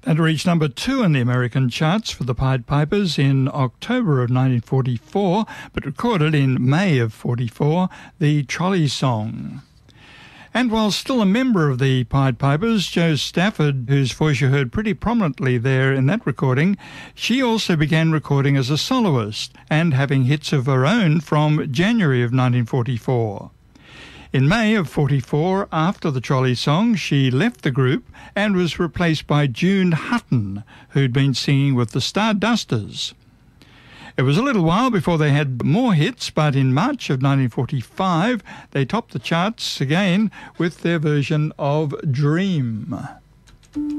That reached number 2 in the American charts for the Pied Pipers in October of 1944, but recorded in May of 44, the Trolley Song. And while still a member of the Pied Pipers, Jo Stafford, whose voice you heard pretty prominently there in that recording, she also began recording as a soloist and having hits of her own from January of 1944. In May of 44, after the Trolley Song, she left the group and was replaced by June Hutton, who'd been singing with the Stardusters. It was a little while before they had more hits, but in March of 1945, they topped the charts again with their version of Dream.